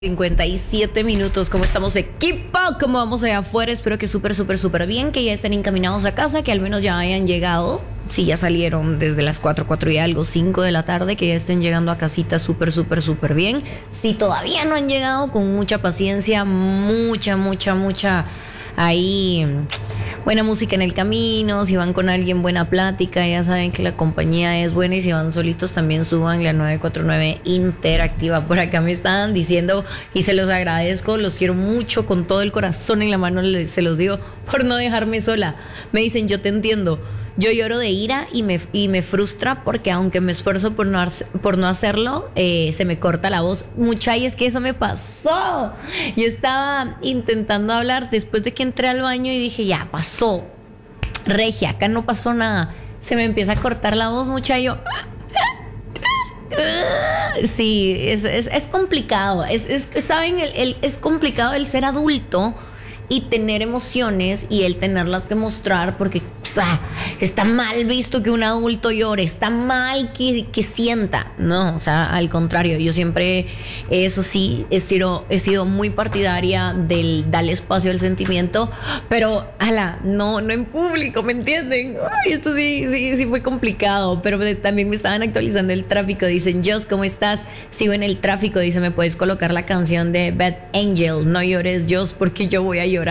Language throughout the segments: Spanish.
57 minutos, ¿cómo estamos, equipo? ¿Cómo vamos allá afuera? Espero que súper bien, que ya estén encaminados a casa, que al menos ya hayan llegado. Si ya salieron desde las 4 y algo, 5 de la tarde, que ya estén llegando a casita súper bien. Si todavía no han llegado, con mucha paciencia, mucha ahí buena música en el camino. Si van con alguien, buena plática, ya saben que la compañía es buena. Y si van solitos, también suban la 949 interactiva. Por acá me estaban diciendo, y se los agradezco, los quiero mucho, con todo el corazón en la mano se los digo, por no dejarme sola. Me dicen, yo te entiendo. Yo lloro de ira y me frustra porque aunque me esfuerzo por no hacerlo, se me corta la voz. Muchachos, es que eso me pasó. Yo estaba intentando hablar después de que entré al baño y dije, ya pasó. Regia, acá no pasó nada. Se me empieza a cortar la voz, muchacho. Sí, es complicado. ¿Saben? Es complicado el ser adulto y tener emociones y el tenerlas que mostrar, porque está mal visto que un adulto llore, está mal que sienta, no, o sea, al contrario, yo siempre, eso sí, he sido muy partidaria del darle espacio al sentimiento, pero no en público, ¿me entienden? Ay, esto sí fue complicado, pero también me estaban actualizando el tráfico, dicen, Jos, ¿cómo estás? Sigo en el tráfico, dice, ¿me puedes colocar la canción de Bad Angel? No llores, Jos, porque yo voy a llorar.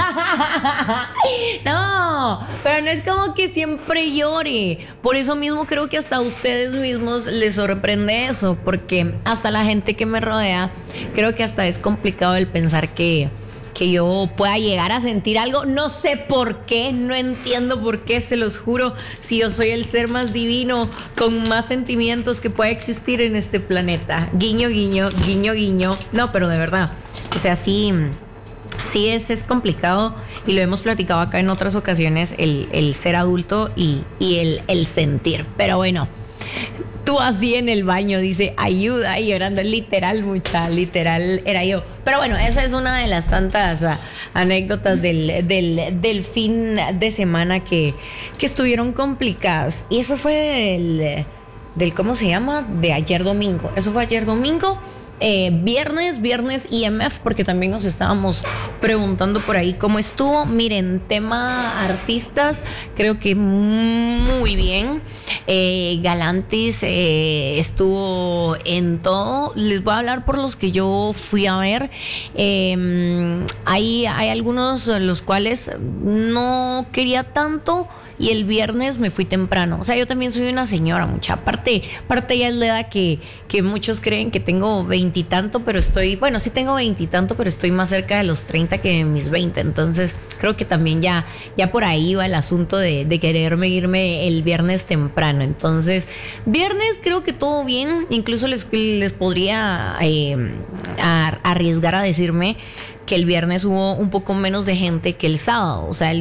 No, pero no es como que siempre llore. Por eso mismo creo que hasta a ustedes mismos les sorprende eso, porque hasta la gente que me rodea, creo que hasta es complicado el pensar que yo pueda llegar a sentir algo. No sé por qué, no entiendo por qué, se los juro, si yo soy el ser más divino, con más sentimientos que pueda existir en este planeta. Guiño, guiño, guiño, guiño. No, pero de verdad, o sea, sí es complicado, y lo hemos platicado acá en otras ocasiones, el ser adulto y el sentir. Pero bueno, tú así en el baño, dice, ayuda, y llorando, literal era yo. Pero bueno, esa es una de las tantas anécdotas del fin de semana que estuvieron complicadas. Y eso fue del ¿cómo se llama? De ayer domingo. Eso fue ayer domingo. Viernes IMF, porque también nos estábamos preguntando por ahí cómo estuvo. Miren, tema artistas, creo que muy bien. Galantis estuvo en todo. Les voy a hablar por los que yo fui a ver. Hay algunos los cuales no quería tanto, y el viernes me fui temprano. O sea, yo también soy una señora, mucha. Aparte ya es la edad que muchos creen que tengo 20 y tanto, pero sí tengo 20 y tanto, pero estoy más cerca de los 30 que de mis 20. Entonces, creo que también ya por ahí va el asunto de quererme irme el viernes temprano. Entonces, viernes creo que todo bien. Incluso les podría arriesgar a decirme que el viernes hubo un poco menos de gente que el sábado. O sea, el